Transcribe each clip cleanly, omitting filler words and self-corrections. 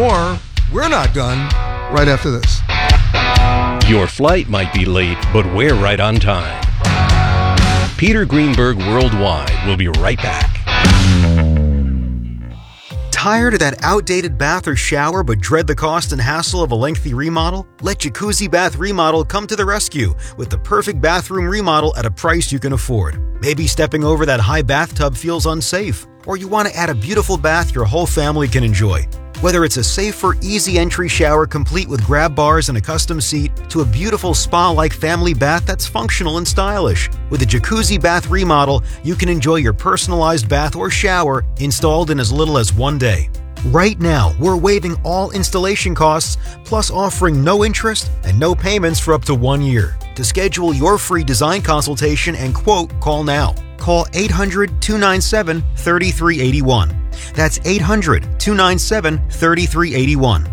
more. We're not done right after this. Your flight might be late, but we're right on time. Peter Greenberg Worldwide will be right back. Tired of that outdated bath or shower but dread the cost and hassle of a lengthy remodel? Let Jacuzzi Bath Remodel come to the rescue with the perfect bathroom remodel at a price you can afford. Maybe stepping over that high bathtub feels unsafe, or you want to add a beautiful bath your whole family can enjoy. Whether it's a safer, easy entry shower complete with grab bars and a custom seat, to a beautiful spa-like family bath that's functional and stylish. With a Jacuzzi Bath Remodel, you can enjoy your personalized bath or shower installed in as little as 1 day. Right now, we're waiving all installation costs, plus offering no interest and no payments for up to 1 year. To schedule your free design consultation and quote, call now. Call 800-297-3381. That's 800-297-3381.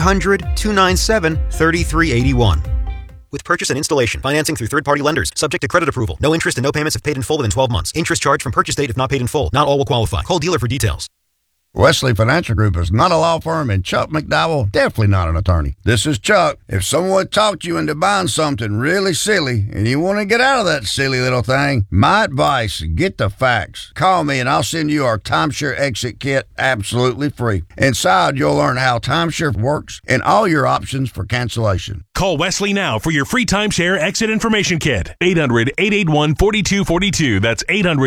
800-297-3381. With purchase and installation, financing through third-party lenders, subject to credit approval. No interest and no payments if paid in full within 12 months. Interest charged from purchase date if not paid in full. Not all will qualify. Call dealer for details. Wesley Financial Group is not a law firm, and Chuck McDowell definitely not an attorney. This is Chuck. If someone talked you into buying something really silly and you want to get out of that silly little thing, my advice, get the facts. Call me and I'll send you our timeshare exit kit absolutely free. Inside, you'll learn how timeshare works and all your options for cancellation. Call Wesley now for your free timeshare exit information kit. 800-881-4242. That's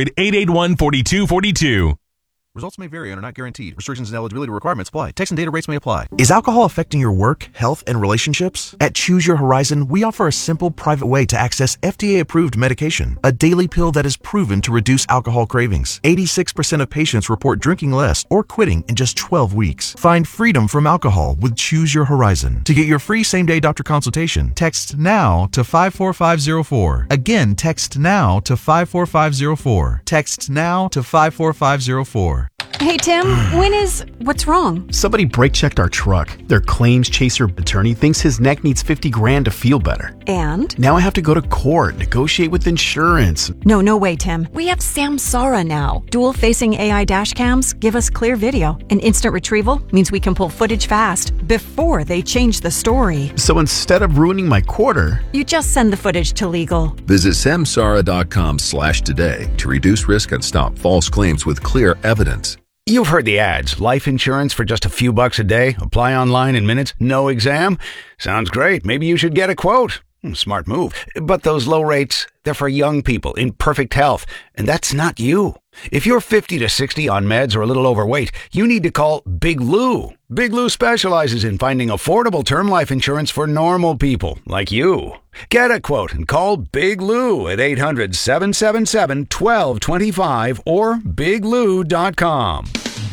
800-881-4242. Results may vary and are not guaranteed. Restrictions and eligibility requirements apply. Text and data rates may apply. Is alcohol affecting your work, health, and relationships? At Choose Your Horizon, we offer a simple, private way to access FDA-approved medication, a daily pill that is proven to reduce alcohol cravings. 86% of patients report drinking less or quitting in just 12 weeks. Find freedom from alcohol with Choose Your Horizon. To get your free same-day doctor consultation, text NOW to 54504. Again, text NOW to 54504. Text NOW to 54504. Hey, Tim, what's wrong? Somebody brake checked our truck. Their claims chaser attorney thinks his neck needs $50,000 to feel better. And? Now I have to go to court, negotiate with insurance. No way, Tim. We have Samsara now. Dual-facing AI dash cams give us clear video. And instant retrieval means we can pull footage fast before they change the story. So instead of ruining my quarter, you just send the footage to legal. Visit samsara.com/today to reduce risk and stop false claims with clear evidence. You've heard the ads. Life insurance for just a few bucks a day. Apply online in minutes. No exam. Sounds great. Maybe you should get a quote. Smart move. But those low rates, they're for young people in perfect health. And that's not you. If you're 50 to 60 on meds or a little overweight, you need to call Big Lou. Big Lou specializes in finding affordable term life insurance for normal people like you. Get a quote and call Big Lou at 800-777-1225 or biglou.com.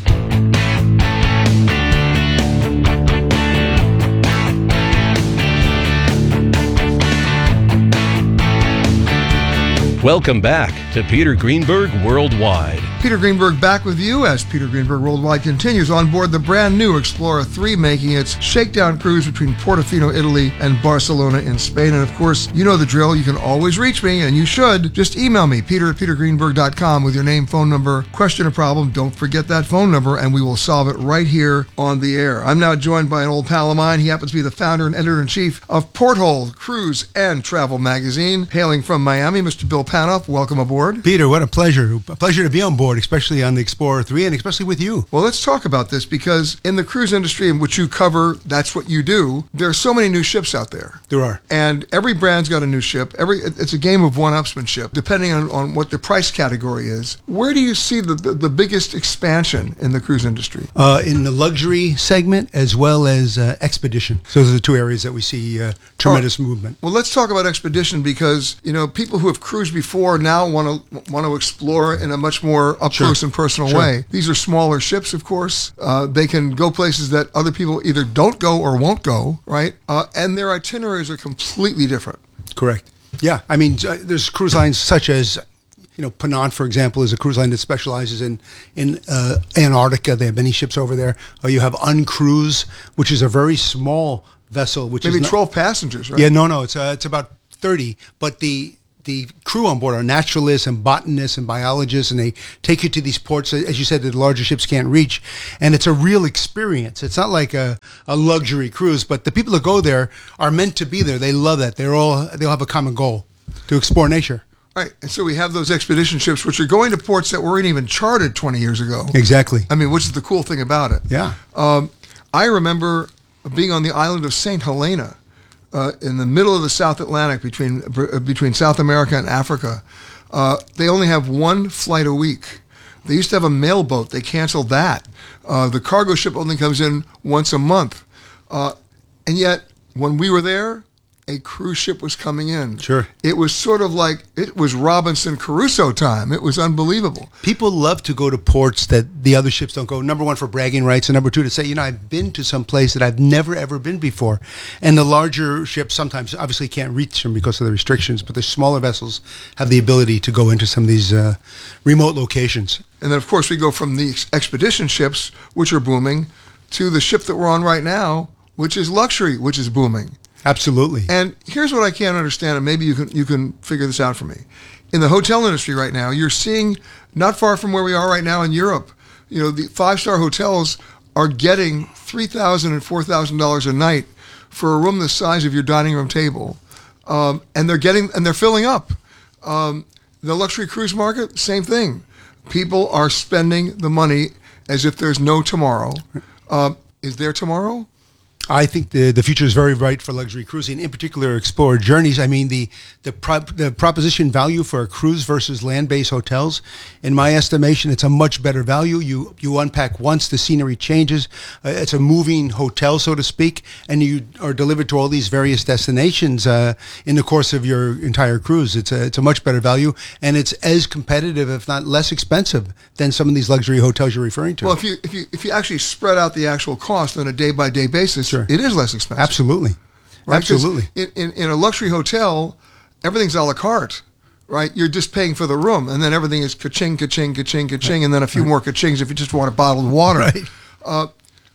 Welcome back to Peter Greenberg Worldwide. Peter Greenberg back with you as Peter Greenberg Worldwide continues on board the brand new Explorer 3, making its shakedown cruise between Portofino, Italy and Barcelona in Spain. And of course, you know the drill. You can always reach me, and you should. Just email me, peter@petergreenberg.com, with your name, phone number, question or problem. Don't forget that phone number, and we will solve it right here on the air. I'm now joined by an old pal of mine. He happens to be the founder and editor-in-chief of Porthole Cruise and Travel Magazine. Hailing from Miami, Mr. Bill Panoff, welcome aboard. Peter, what a pleasure. A pleasure to be on board, especially on the Explorer 3 and especially with you. Well, let's talk about this, because in the cruise industry in which you cover, that's what you do, there are so many new ships out there. There are. And every brand's got a new ship. It's a game of one-upsmanship, depending on what the price category is. Where do you see the biggest expansion in the cruise industry? In the luxury segment as well as expedition. So those are the two areas that we see tremendous movement. Well, let's talk about expedition, because people who have cruised before now want to explore in a much more up-close and personal way. These are smaller ships, of course. They can go places that other people either don't go or won't go, right? And their itineraries are completely different. Correct. Yeah. I mean, there's cruise lines such as, Penant, for example, is a cruise line that specializes in Antarctica. They have many ships over there. You have Uncruise, which is a very small vessel, which maybe is 12 passengers, right? Yeah, no, it's about 30, but the the crew on board are naturalists and botanists and biologists, and they take you to these ports, as you said, that the larger ships can't reach. And it's a real experience. It's not like a luxury cruise, but the people that go there are meant to be there. They love that. They'll have a common goal to explore nature. Right. And so we have those expedition ships, which are going to ports that weren't even charted 20 years ago. Exactly. I mean, which is the cool thing about it. Yeah. I remember being on the island of St. Helena in the middle of the South Atlantic between South America and Africa. They only have one flight a week. They used to have a mail boat. They canceled that. The cargo ship only comes in once a month. And yet, when we were there, a cruise ship was coming in. Sure. It was sort of like, it was Robinson Crusoe time. It was unbelievable. People love to go to ports that the other ships don't go. Number one, for bragging rights, and number two, to say, I've been to some place that I've never, ever been before. And the larger ships sometimes obviously can't reach them because of the restrictions, but the smaller vessels have the ability to go into some of these remote locations. And then, of course, we go from the expedition ships, which are booming, to the ship that we're on right now, which is luxury, which is booming. Absolutely. And here's what I can't understand, and maybe you can figure this out for me. In the hotel industry right now, you're seeing, not far from where we are right now in Europe, the 5-star hotels are getting $3,000 and $4,000 a night for a room the size of your dining room table, and they're filling up. The luxury cruise market, same thing. People are spending the money as if there's no tomorrow. Is there tomorrow? I think the future is very bright for luxury cruising, in particular Explorer Journeys. I mean, the proposition value for a cruise versus land-based hotels, in my estimation, it's a much better value. You unpack once, the scenery changes. It's a moving hotel, so to speak, and you are delivered to all these various destinations in the course of your entire cruise. It's a much better value, and it's as competitive, if not less expensive, than some of these luxury hotels you're referring to. Well, if you actually spread out the actual cost on a day-by-day basis, sure, it is less expensive. Absolutely. Right? Absolutely. In a luxury hotel, everything's a la carte, right? You're just paying for the room, and then everything is ka-ching, ka-ching, ka-ching, ka-ching, and then a few more ka-chings if you just want a bottled water. Right.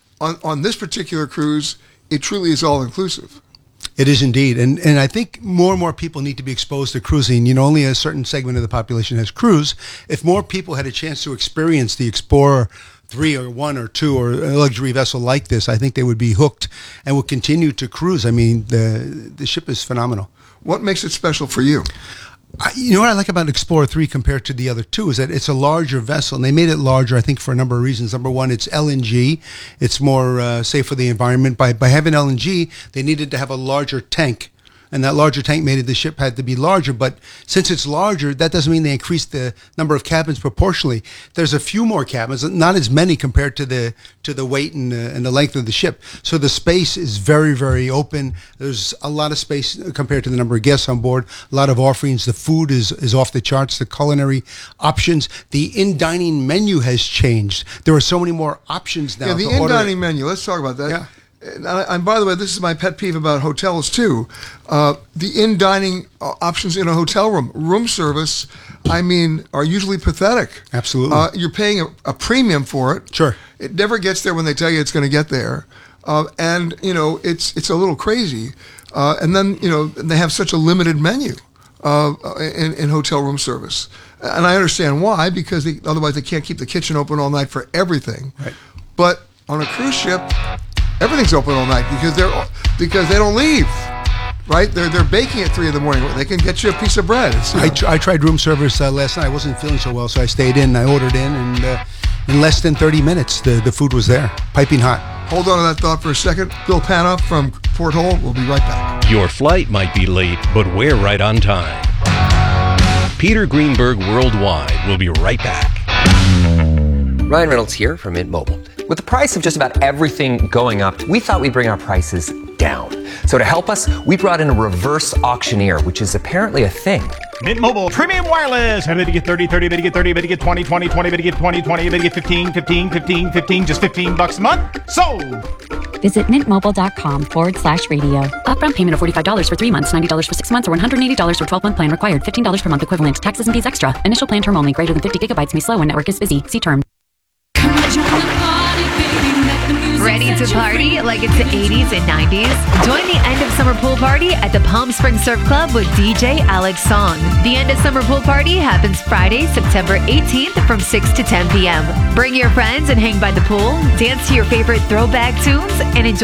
On this particular cruise, it truly is all-inclusive. It is indeed. And I think more and more people need to be exposed to cruising. Only a certain segment of the population has cruise. If more people had a chance to experience the Explorer 3 or 1 or 2 or a luxury vessel like this, I think they would be hooked and would continue to cruise. I mean, the ship is phenomenal. What makes it special for you? What I like about Explorer 3 compared to the other two is that it's a larger vessel, and they made it larger, I think, for a number of reasons. Number one, it's LNG. It's more safe for the environment. By having LNG, they needed to have a larger tank. And that larger tank made it, the ship had to be larger. But since it's larger, that doesn't mean they increased the number of cabins proportionally. There's a few more cabins, not as many compared to the weight and the length of the ship. So the space is very, very open. There's a lot of space compared to the number of guests on board. A lot of offerings. The food is off the charts. The culinary options. The in-dining menu has changed. There are so many more options now. Yeah, the in-dining menu. Let's talk about that. Yeah. And by the way, this is my pet peeve about hotels too. The in-dining options in a hotel room service, are usually pathetic. Absolutely. You're paying a premium for it. Sure. It never gets there when they tell you it's going to get there. And it's a little crazy. And then, they have such a limited menu in hotel room service. And I understand why, because otherwise they can't keep the kitchen open all night for everything. Right. But on a cruise ship, everything's open all night because they don't leave, right? They're baking at 3 a.m. They can get you a piece of bread. I tried room service last night. I wasn't feeling so well, so I stayed in. I ordered in, and in less than 30 minutes, the food was there, piping hot. Hold on to that thought for a second. Bill Panoff from Port Hull. We'll be right back. Your flight might be late, but we're right on time. Peter Greenberg Worldwide will be right back. Ryan Reynolds here from Mint Mobile. With the price of just about everything going up, we thought we'd bring our prices down. So to help us, we brought in a reverse auctioneer, which is apparently a thing. Mint Mobile Premium Wireless. How to get 30, 30, bit to get 30, bit to get 20, 20, 20, bit to get 20, 20, bit to get 15, 15, 15, 15, just $15 a month? Sold! Visit mintmobile.com/radio. Upfront payment of $45 for 3 months, $90 for 6 months, or $180 for 12-month plan required. $15 per month equivalent. Taxes and fees extra. Initial plan term only. Greater than 50 gigabytes may slow when network is busy. See term. Ready to party like it's the 80s and 90s? Join the end of summer pool party at the Palm Springs Surf Club with DJ Alex Song. The end of summer pool party happens Friday, September 18th from 6 to 10 p.m. Bring your friends and hang by the pool, dance to your favorite throwback tunes, and enjoy